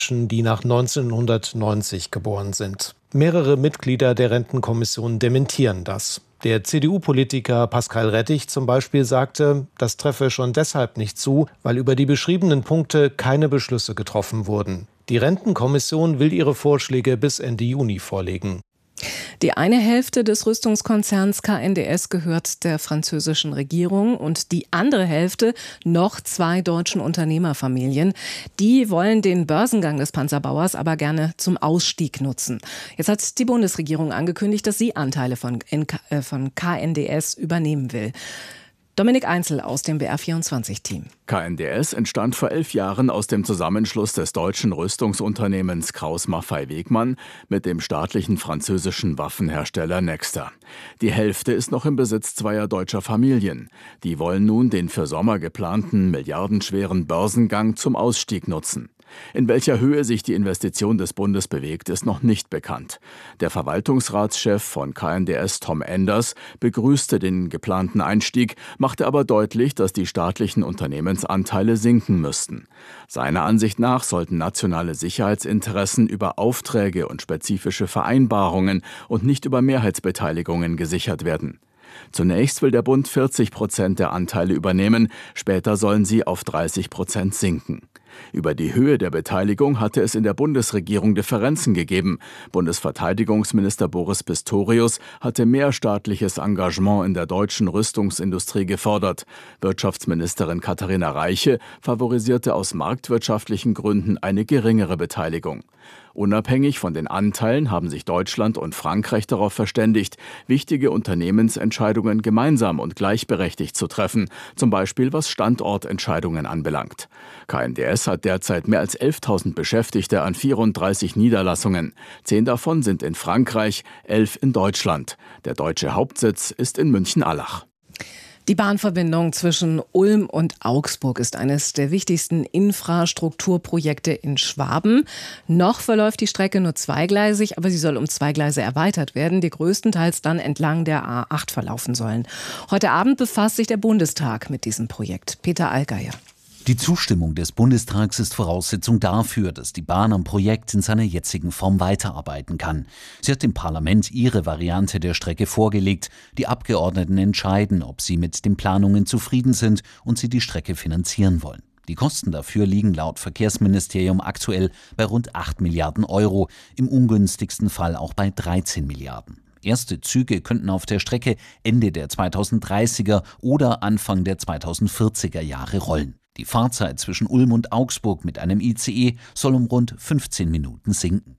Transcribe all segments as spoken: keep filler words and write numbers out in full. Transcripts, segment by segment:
die nach neunzehnhundertneunzig geboren sind. Mehrere Mitglieder der Rentenkommission dementieren das. Der C D U-Politiker Pascal Rettig zum Beispiel sagte, das treffe schon deshalb nicht zu, weil über die beschriebenen Punkte keine Beschlüsse getroffen wurden. Die Rentenkommission will ihre Vorschläge bis Ende Juni vorlegen. Die eine Hälfte des Rüstungskonzerns K N D S gehört der französischen Regierung und die andere Hälfte noch zwei deutschen Unternehmerfamilien. Die wollen den Börsengang des Panzerbauers aber gerne zum Ausstieg nutzen. Jetzt hat die Bundesregierung angekündigt, dass sie Anteile von, von K N D S übernehmen will. Dominik Einzel aus dem B R vierundzwanzig-Team. K N D S entstand vor elf Jahren aus dem Zusammenschluss des deutschen Rüstungsunternehmens Krauss-Maffei-Wegmann mit dem staatlichen französischen Waffenhersteller Nexter. Die Hälfte ist noch im Besitz zweier deutscher Familien. Die wollen nun den für Sommer geplanten milliardenschweren Börsengang zum Ausstieg nutzen. In welcher Höhe sich die Investition des Bundes bewegt, ist noch nicht bekannt. Der Verwaltungsratschef von K N D S, Tom Enders, begrüßte den geplanten Einstieg, machte aber deutlich, dass die staatlichen Unternehmensanteile sinken müssten. Seiner Ansicht nach sollten nationale Sicherheitsinteressen über Aufträge und spezifische Vereinbarungen und nicht über Mehrheitsbeteiligungen gesichert werden. Zunächst will der Bund vierzig Prozent der Anteile übernehmen, später sollen sie auf dreißig Prozent sinken. Über die Höhe der Beteiligung hatte es in der Bundesregierung Differenzen gegeben. Bundesverteidigungsminister Boris Pistorius hatte mehr staatliches Engagement in der deutschen Rüstungsindustrie gefordert. Wirtschaftsministerin Katharina Reiche favorisierte aus marktwirtschaftlichen Gründen eine geringere Beteiligung. Unabhängig von den Anteilen haben sich Deutschland und Frankreich darauf verständigt, wichtige Unternehmensentscheidungen gemeinsam und gleichberechtigt zu treffen, zum Beispiel was Standortentscheidungen anbelangt. K N D S hat derzeit mehr als elftausend Beschäftigte an vierunddreißig Niederlassungen. Zehn davon sind in Frankreich, elf in Deutschland. Der deutsche Hauptsitz ist in München-Allach. Die Bahnverbindung zwischen Ulm und Augsburg ist eines der wichtigsten Infrastrukturprojekte in Schwaben. Noch verläuft die Strecke nur zweigleisig, aber sie soll um zwei Gleise erweitert werden, die größtenteils dann entlang der A acht verlaufen sollen. Heute Abend befasst sich der Bundestag mit diesem Projekt. Peter Allgeier. Die Zustimmung des Bundestags ist Voraussetzung dafür, dass die Bahn am Projekt in seiner jetzigen Form weiterarbeiten kann. Sie hat dem Parlament ihre Variante der Strecke vorgelegt. Die Abgeordneten entscheiden, ob sie mit den Planungen zufrieden sind und sie die Strecke finanzieren wollen. Die Kosten dafür liegen laut Verkehrsministerium aktuell bei rund acht Milliarden Euro, im ungünstigsten Fall auch bei dreizehn Milliarden. Erste Züge könnten auf der Strecke Ende der zweitausenddreißiger oder Anfang der zweitausendvierziger Jahre rollen. Die Fahrzeit zwischen Ulm und Augsburg mit einem I C E soll um rund fünfzehn Minuten sinken.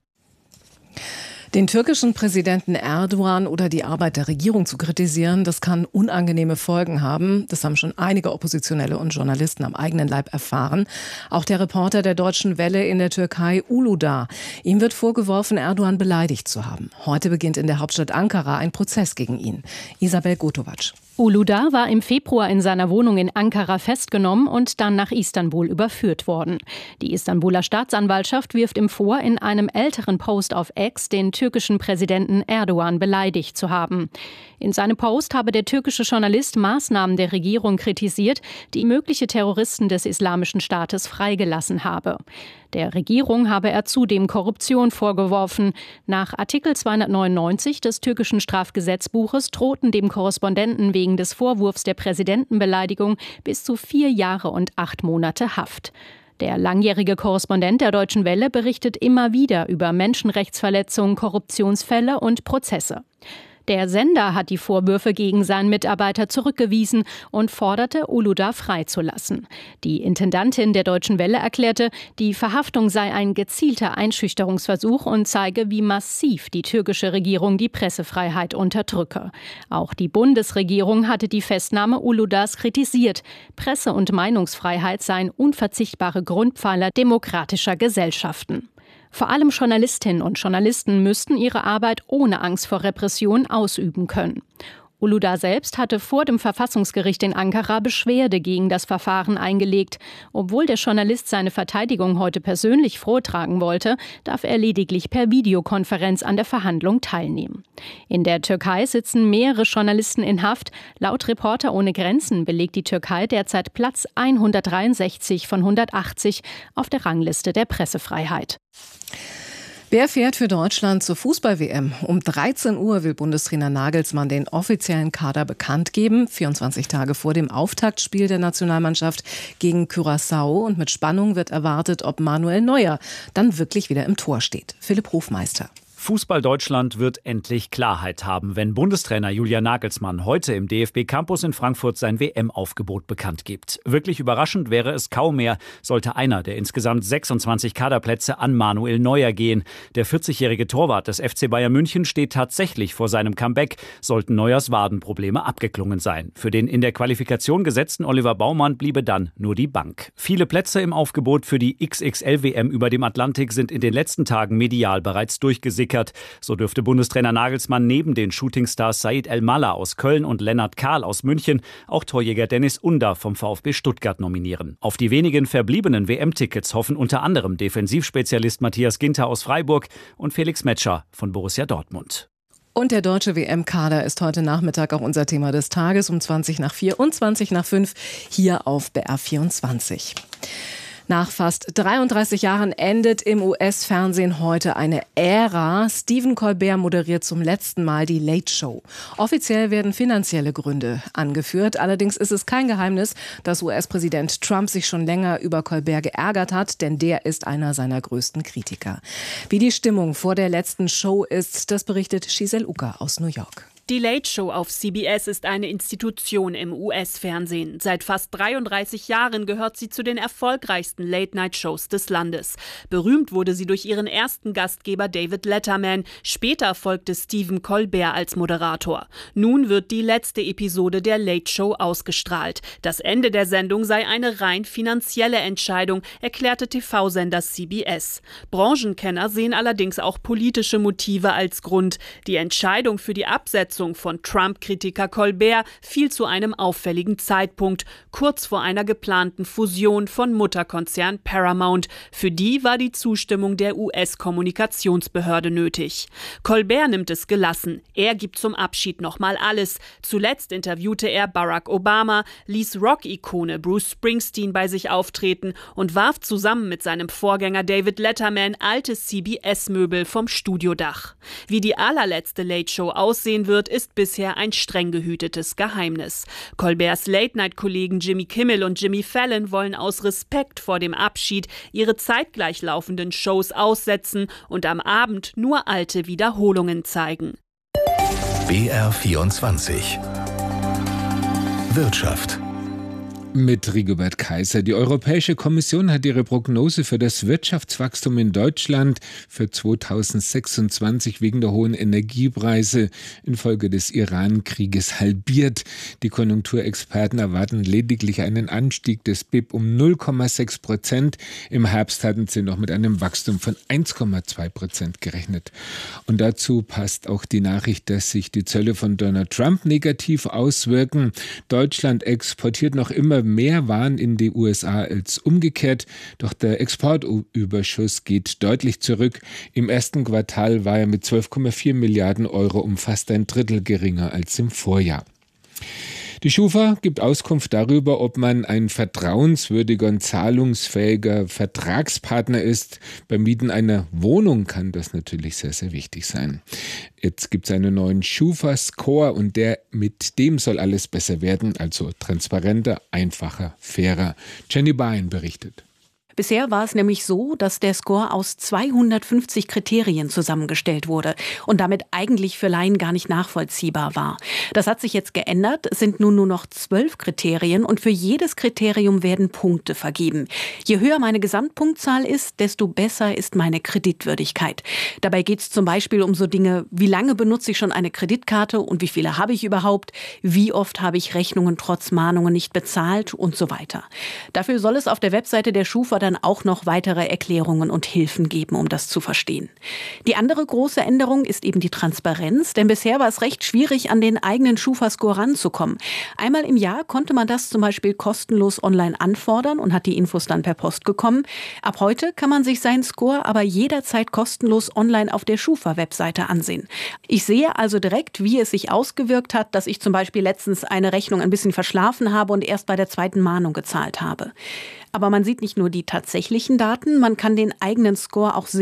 Den türkischen Präsidenten Erdogan oder die Arbeit der Regierung zu kritisieren, das kann unangenehme Folgen haben. Das haben schon einige Oppositionelle und Journalisten am eigenen Leib erfahren. Auch der Reporter der Deutschen Welle in der Türkei, Uludağ. Ihm wird vorgeworfen, Erdogan beleidigt zu haben. Heute beginnt in der Hauptstadt Ankara ein Prozess gegen ihn. Isabel Gotovac. Uludağ war im Februar in seiner Wohnung in Ankara festgenommen und dann nach Istanbul überführt worden. Die Istanbuler Staatsanwaltschaft wirft ihm vor, in einem älteren Post auf X den türkischen Präsidenten Erdogan beleidigt zu haben. In seinem Post habe der türkische Journalist Maßnahmen der Regierung kritisiert, die mögliche Terroristen des Islamischen Staates freigelassen habe. Der Regierung habe er zudem Korruption vorgeworfen. Nach Artikel zweihundertneunundneunzig des türkischen Strafgesetzbuches drohten dem Korrespondenten wegen des Vorwurfs der Präsidentenbeleidigung bis zu vier Jahre und acht Monate Haft. Der langjährige Korrespondent der Deutschen Welle berichtet immer wieder über Menschenrechtsverletzungen, Korruptionsfälle und Prozesse. Der Sender hat die Vorwürfe gegen seinen Mitarbeiter zurückgewiesen und forderte, Uludağ freizulassen. Die Intendantin der Deutschen Welle erklärte, die Verhaftung sei ein gezielter Einschüchterungsversuch und zeige, wie massiv die türkische Regierung die Pressefreiheit unterdrücke. Auch die Bundesregierung hatte die Festnahme Uludağs kritisiert. Presse- und Meinungsfreiheit seien unverzichtbare Grundpfeiler demokratischer Gesellschaften. Vor allem Journalistinnen und Journalisten müssten ihre Arbeit ohne Angst vor Repression ausüben können. Uludağ selbst hatte vor dem Verfassungsgericht in Ankara Beschwerde gegen das Verfahren eingelegt. Obwohl der Journalist seine Verteidigung heute persönlich vortragen wollte, darf er lediglich per Videokonferenz an der Verhandlung teilnehmen. In der Türkei sitzen mehrere Journalisten in Haft. Laut Reporter ohne Grenzen belegt die Türkei derzeit Platz hundertdreiundsechzig von hundertachtzig auf der Rangliste der Pressefreiheit. Wer fährt für Deutschland zur Fußball-W M? Um dreizehn Uhr will Bundestrainer Nagelsmann den offiziellen Kader bekannt geben, vierundzwanzig Tage vor dem Auftaktspiel der Nationalmannschaft gegen Curaçao. Und mit Spannung wird erwartet, ob Manuel Neuer dann wirklich wieder im Tor steht. Philipp Hofmeister. Fußball Deutschland wird endlich Klarheit haben, wenn Bundestrainer Julian Nagelsmann heute im D F B-Campus in Frankfurt sein W M-Aufgebot bekannt gibt. Wirklich überraschend wäre es kaum mehr, sollte einer der insgesamt sechsundzwanzig Kaderplätze an Manuel Neuer gehen. Der vierzigjährige Torwart des F C Bayern München steht tatsächlich vor seinem Comeback, sollten Neuers Wadenprobleme abgeklungen sein. Für den in der Qualifikation gesetzten Oliver Baumann bliebe dann nur die Bank. Viele Plätze im Aufgebot für die X X L W M über dem Atlantik sind in den letzten Tagen medial bereits durchgesickert. So dürfte Bundestrainer Nagelsmann neben den Shootingstars Said El-Mallah aus Köln und Lennart Kahl aus München auch Torjäger Dennis Under vom VfB Stuttgart nominieren. Auf die wenigen verbliebenen W M-Tickets hoffen unter anderem Defensivspezialist Matthias Ginter aus Freiburg und Felix Metscher von Borussia Dortmund. Und der deutsche W M-Kader ist heute Nachmittag auch unser Thema des Tages um zwanzig nach vier und zwanzig nach fünf hier auf B R vierundzwanzig. Nach fast dreiunddreißig Jahren endet im U S-Fernsehen heute eine Ära. Stephen Colbert moderiert zum letzten Mal die Late Show. Offiziell werden finanzielle Gründe angeführt. Allerdings ist es kein Geheimnis, dass U S-Präsident Trump sich schon länger über Colbert geärgert hat, denn der ist einer seiner größten Kritiker. Wie die Stimmung vor der letzten Show ist, das berichtet Giselle Ucker aus New York. Die Late Show auf C B S ist eine Institution im U S-Fernsehen. Seit fast dreiunddreißig Jahren gehört sie zu den erfolgreichsten Late-Night-Shows des Landes. Berühmt wurde sie durch ihren ersten Gastgeber David Letterman. Später folgte Stephen Colbert als Moderator. Nun wird die letzte Episode der Late Show ausgestrahlt. Das Ende der Sendung sei eine rein finanzielle Entscheidung, erklärte T V-Sender C B S. Branchenkenner sehen allerdings auch politische Motive als Grund. Die Entscheidung für die Absetzung von Trump-Kritiker Colbert fiel zu einem auffälligen Zeitpunkt, kurz vor einer geplanten Fusion von Mutterkonzern Paramount. Für die war die Zustimmung der U S-Kommunikationsbehörde nötig. Colbert nimmt es gelassen. Er gibt zum Abschied nochmal alles. Zuletzt interviewte er Barack Obama, ließ Rock-Ikone Bruce Springsteen bei sich auftreten und warf zusammen mit seinem Vorgänger David Letterman alte C B S-Möbel vom Studiodach. Wie die allerletzte Late Show aussehen wird, ist bisher ein streng gehütetes Geheimnis. Colberts Late-Night-Kollegen Jimmy Kimmel und Jimmy Fallon wollen aus Respekt vor dem Abschied ihre zeitgleich laufenden Shows aussetzen und am Abend nur alte Wiederholungen zeigen. B R vierundzwanzig Wirtschaft. Mit Rigobert Kaiser. Die Europäische Kommission hat ihre Prognose für das Wirtschaftswachstum in Deutschland für zweitausendsechsundzwanzig wegen der hohen Energiepreise infolge des Iran-Krieges halbiert. Die Konjunkturexperten erwarten lediglich einen Anstieg des B I P um null Komma sechs Prozent. Im Herbst hatten sie noch mit einem Wachstum von eins Komma zwei Prozent gerechnet. Und dazu passt auch die Nachricht, dass sich die Zölle von Donald Trump negativ auswirken. Deutschland exportiert noch immer mehr Waren in die U S A als umgekehrt, doch der Exportüberschuss geht deutlich zurück. Im ersten Quartal war er mit zwölf Komma vier Milliarden Euro um fast ein Drittel geringer als im Vorjahr. Die Schufa gibt Auskunft darüber, ob man ein vertrauenswürdiger und zahlungsfähiger Vertragspartner ist. Beim Mieten einer Wohnung kann das natürlich sehr, sehr wichtig sein. Jetzt gibt es einen neuen Schufa-Score und der, mit dem soll alles besser werden, also transparenter, einfacher, fairer. Jenny Bain berichtet. Bisher war es nämlich so, dass der Score aus zweihundertfünfzig Kriterien zusammengestellt wurde und damit eigentlich für Laien gar nicht nachvollziehbar war. Das hat sich jetzt geändert. Es sind nun nur noch zwölf Kriterien und für jedes Kriterium werden Punkte vergeben. Je höher meine Gesamtpunktzahl ist, desto besser ist meine Kreditwürdigkeit. Dabei geht es zum Beispiel um so Dinge, wie lange benutze ich schon eine Kreditkarte und wie viele habe ich überhaupt, wie oft habe ich Rechnungen trotz Mahnungen nicht bezahlt und so weiter. Dafür soll es auf der Webseite der Schufa dann auch noch weitere Erklärungen und Hilfen geben, um das zu verstehen. Die andere große Änderung ist eben die Transparenz, denn bisher war es recht schwierig, an den eigenen Schufa-Score ranzukommen. Einmal im Jahr konnte man das zum Beispiel kostenlos online anfordern und hat die Infos dann per Post bekommen. Ab heute kann man sich seinen Score aber jederzeit kostenlos online auf der Schufa-Webseite ansehen. Ich sehe also direkt, wie es sich ausgewirkt hat, dass ich zum Beispiel letztens eine Rechnung ein bisschen verschlafen habe und erst bei der zweiten Mahnung gezahlt habe. Aber man sieht nicht nur die tatsächlichen Daten, man kann den eigenen Score auch sehen.